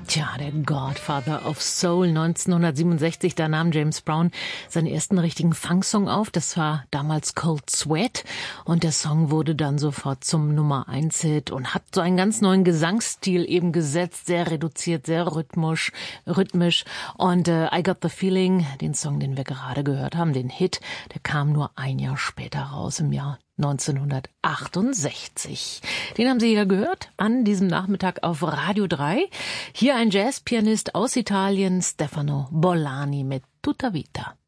Tja, der Godfather of Soul 1967, da nahm James Brown seinen ersten richtigen Funksong auf. Das war damals Cold Sweat und der Song wurde dann sofort zum Nummer-1-Hit und hat so einen ganz neuen Gesangsstil eben gesetzt, sehr reduziert, sehr rhythmisch. Und I Got the Feeling, den Song, den wir gerade gehört haben, den Hit, der kam nur ein Jahr später raus, im Jahr 1968. Den haben Sie ja gehört an diesem Nachmittag auf Radio 3. Hier ein Jazzpianist aus Italien, Stefano Bollani mit Tutta Vita.